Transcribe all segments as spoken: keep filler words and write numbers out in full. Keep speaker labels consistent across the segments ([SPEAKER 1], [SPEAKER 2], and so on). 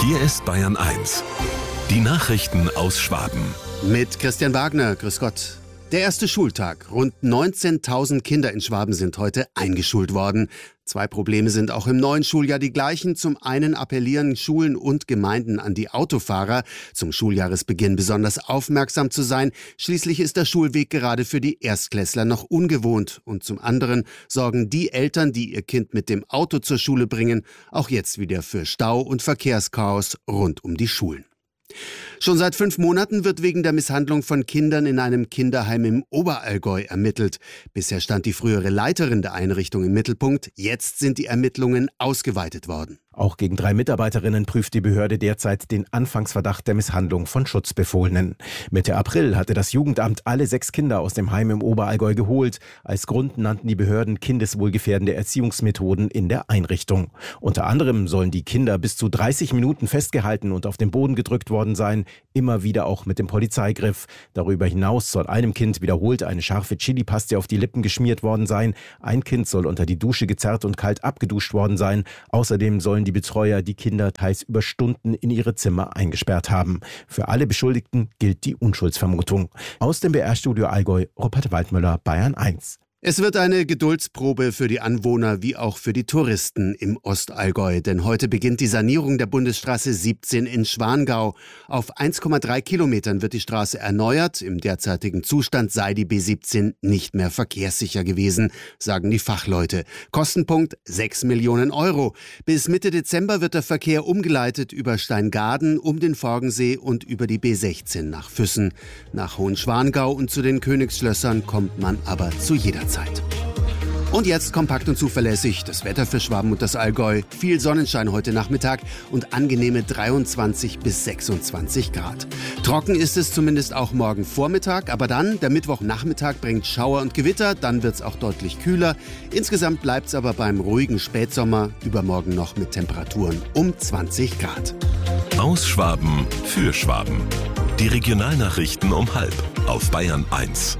[SPEAKER 1] Hier ist Bayern eins. Die Nachrichten aus Schwaben.
[SPEAKER 2] Mit Christian Wagner, grüß Gott. Der erste Schultag. Rund neunzehntausend Kinder in Schwaben sind heute eingeschult worden. Zwei Probleme sind auch im neuen Schuljahr die gleichen. Zum einen appellieren Schulen und Gemeinden an die Autofahrer, zum Schuljahresbeginn besonders aufmerksam zu sein. Schließlich ist der Schulweg gerade für die Erstklässler noch ungewohnt. Und zum anderen sorgen die Eltern, die ihr Kind mit dem Auto zur Schule bringen, auch jetzt wieder für Stau und Verkehrschaos rund um die Schulen. Schon seit fünf Monaten wird wegen der Misshandlung von Kindern in einem Kinderheim im Oberallgäu ermittelt. Bisher stand die frühere Leiterin der Einrichtung im Mittelpunkt. Jetzt sind die Ermittlungen ausgeweitet worden.
[SPEAKER 3] Auch gegen drei Mitarbeiterinnen prüft die Behörde derzeit den Anfangsverdacht der Misshandlung von Schutzbefohlenen. Mitte April hatte das Jugendamt alle sechs Kinder aus dem Heim im Oberallgäu geholt. Als Grund nannten die Behörden kindeswohlgefährdende Erziehungsmethoden in der Einrichtung. Unter anderem sollen die Kinder bis zu dreißig Minuten festgehalten und auf den Boden gedrückt worden sein, immer wieder auch mit dem Polizeigriff. Darüber hinaus soll einem Kind wiederholt eine scharfe Chilipaste auf die Lippen geschmiert worden sein. Ein Kind soll unter die Dusche gezerrt und kalt abgeduscht worden sein. Außerdem sollen die Betreuer die Kinder teils über Stunden in ihre Zimmer eingesperrt haben. Für alle Beschuldigten gilt die Unschuldsvermutung. Aus dem B R-Studio Allgäu, Rupert Waldmüller, Bayern eins.
[SPEAKER 2] Es wird eine Geduldsprobe für die Anwohner wie auch für die Touristen im Ostallgäu. Denn heute beginnt die Sanierung der Bundesstraße siebzehn in Schwangau. Auf eins Komma drei Kilometern wird die Straße erneuert. Im derzeitigen Zustand sei die B siebzehn nicht mehr verkehrssicher gewesen, sagen die Fachleute. Kostenpunkt sechs Millionen Euro. Bis Mitte Dezember wird der Verkehr umgeleitet über Steingaden, um den Forgensee und über die B sechzehn nach Füssen. Nach Hohenschwangau und zu den Königsschlössern kommt man aber zu jeder Zeit. Zeit. Und jetzt kompakt und zuverlässig das Wetter für Schwaben und das Allgäu. Viel Sonnenschein heute Nachmittag und angenehme dreiundzwanzig bis sechsundzwanzig Grad. Trocken ist es zumindest auch morgen Vormittag, aber dann, der Mittwochnachmittag bringt Schauer und Gewitter, dann wird es auch deutlich kühler. Insgesamt bleibt es aber beim ruhigen Spätsommer, übermorgen noch mit Temperaturen um zwanzig Grad.
[SPEAKER 1] Aus Schwaben für Schwaben. Die Regionalnachrichten um halb auf Bayern eins.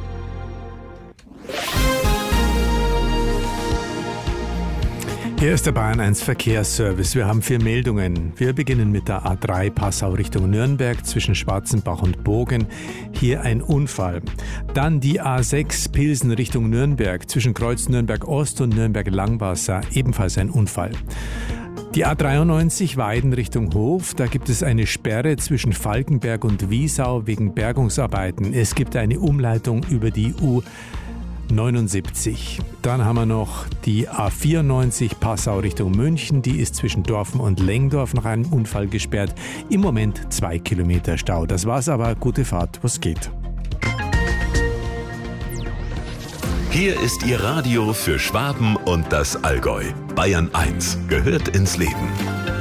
[SPEAKER 4] Hier ist der Bayern eins Verkehrsservice. Wir haben vier Meldungen. Wir beginnen mit der A drei Passau Richtung Nürnberg zwischen Schwarzenbach und Bogen. Hier ein Unfall. Dann die A sechs Pilsen Richtung Nürnberg zwischen Kreuz Nürnberg Ost und Nürnberg Langwasser. Ebenfalls ein Unfall. Die A dreiundneunzig Weiden Richtung Hof, da gibt es eine Sperre zwischen Falkenberg und Wiesau wegen Bergungsarbeiten. Es gibt eine Umleitung über die U neunundsiebzig. Dann haben wir noch die A vierundneunzig Passau Richtung München. Die ist zwischen Dorfen und Lengdorf nach einem Unfall gesperrt. Im Moment zwei Kilometer Stau. Das war's aber. Gute Fahrt, was geht.
[SPEAKER 1] Hier ist Ihr Radio für Schwaben und das Allgäu. Bayern eins gehört ins Leben.